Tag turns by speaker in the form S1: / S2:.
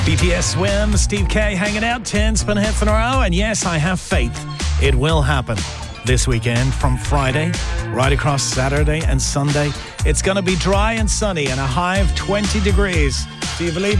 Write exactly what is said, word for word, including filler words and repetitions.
S1: B T S Swim, Steve K hanging out, ten spin hits in a row. And yes, I have faith it will happen this weekend from Friday right across Saturday and Sunday. It's going to be dry and sunny and a high of twenty degrees. Do you believe